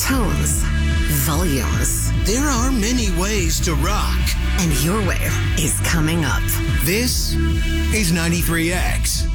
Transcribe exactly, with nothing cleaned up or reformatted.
tones, volumes. There are many ways to rock. And your way is coming up. This is ninety-three X.